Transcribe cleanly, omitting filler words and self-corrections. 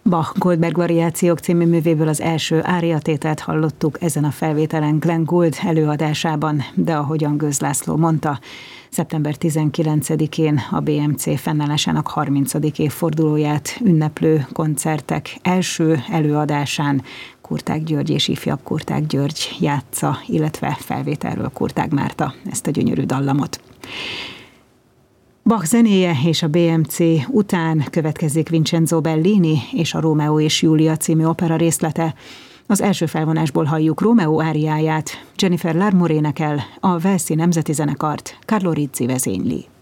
Bach Goldberg variációk című művéből az első áriatételt hallottuk ezen a felvételen Glenn Gould előadásában, de ahogyan Göz László mondta, szeptember 19-én a BMC fennállásának 30. évfordulóját ünneplő koncertek első előadásán Kurtág György és ifjabb Kurtág György játsza, illetve felvételről Kurtág Márta ezt a gyönyörű dallamot. Bach zenéje és a BMC után következik Vincenzo Bellini és a Rómeó és Júlia című opera részlete. Az első felvonásból halljuk Rómeó áriáját, Jennifer Larmore énekel, a Walesi Nemzeti Zenekart Carlo Rizzi vezényli.